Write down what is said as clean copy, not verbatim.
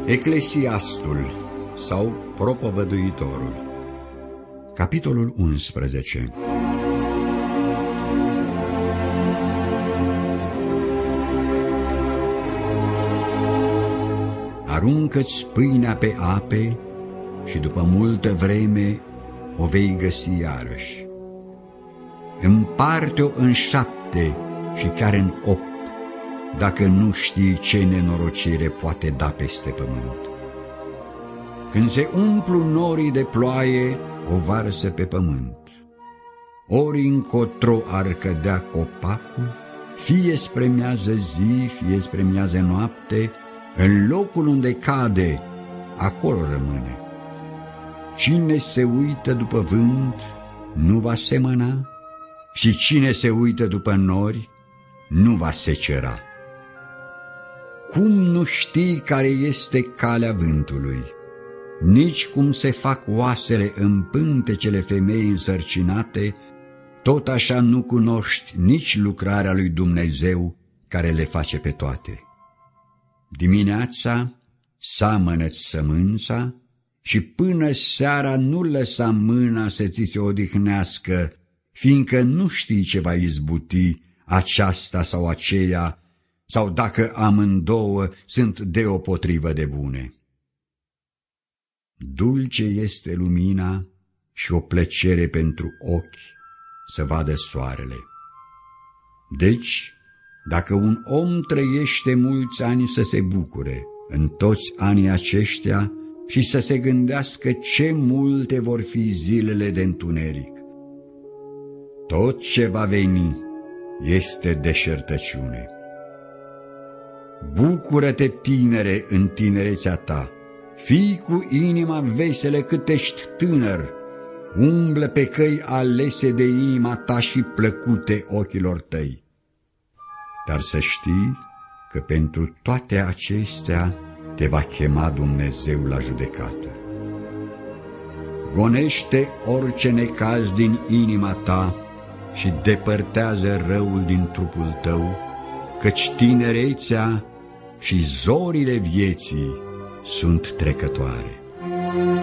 Eclesiastul sau Propovăduitorul. Capitolul 11. Aruncă-ți pâinea pe ape și după multă vreme o vei găsi iarăși. Împarte-o în 7 și chiar în 8, dacă nu știi ce nenorocire poate da peste pământ. Când se umplu norii de ploaie, o varsă pe pământ. Ori încotro ar cădea copacul, fie spre miază zi, fie spre miază noapte, în locul unde cade, acolo rămâne. Cine se uită după vânt, nu va semăna, și cine se uită după nori, nu va secera. Cum nu știi care este calea vântului, nici cum se fac oasele în pântecele femeii însărcinate, tot așa nu cunoști nici lucrarea lui Dumnezeu care le face pe toate. Dimineața seamănă-ți sămânța și până seara nu lăsa mâna să ți se odihnească, fiindcă nu știi ce va izbuti aceasta sau aceea, sau dacă amândouă sunt deopotrivă de bune. Dulce este lumina și o plăcere pentru ochi să vadă soarele. Deci, dacă un om trăiește mulți ani să se bucure în toți anii aceștia și să se gândească ce multe vor fi zilele de întuneric. Tot ce va veni este deșertăciune. Bucură-te, tinere, în tinerețea ta, fii cu inima veselă cât ești tânăr, umblă pe căi alese de inima ta și plăcute ochilor tăi. Dar să știi că pentru toate acestea te va chema Dumnezeu la judecată. Gonește orice necaz din inima ta și depărtează răul din trupul tău, căci tinerețea și zorile vieții sunt trecătoare.